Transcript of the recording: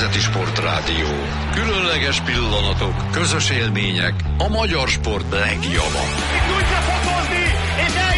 Nemzeti Sportrádió. Különleges pillanatok, közös élmények, a magyar sport legjobb. Tudja fokozni, és